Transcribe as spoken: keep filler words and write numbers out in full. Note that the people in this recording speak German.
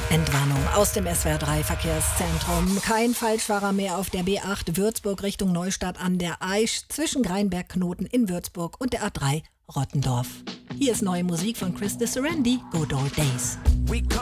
Entwarnung aus dem S W R drei Verkehrszentrum. Kein Falschfahrer mehr auf der B acht Würzburg Richtung Neustadt an der Aisch zwischen Greinberg-Knoten in Würzburg und der A drei Rottendorf. Hier ist neue Musik von Chris de Serendi, Good Old Days.